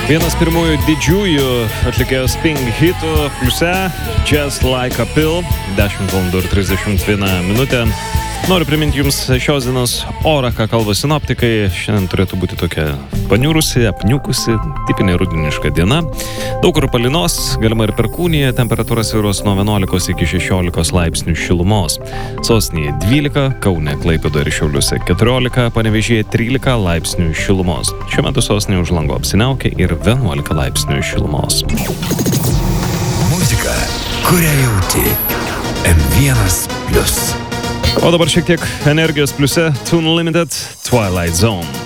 Vienas pirmųjų didžiųjų atlikėjos Pink hitų pliuse Just Like a Pill, 10:31. Noriu priminti jums šios dienos orą, ką kalba sinoptikai. Šiandien turėtų būti tokia paniūrusi, apniukusi, tipinė rudeniška diena. Daug kur palynos, galima ir perkūnija, temperatūra svyruos nuo 11 iki 16 laipsnių šilumos. Sostinėje 12, Kaune, Klaipėdoje ir Šiauliuose 14, Panevėžyje 13 laipsnių šilumos. Šiuo metu sostinėje už lango apsiniaukia ir 11 laipsnių šilumos. Muzika, kurią jauti. M1+. O dabar šiek tiek energijos pliuse, Tune Limited, Twilight Zone.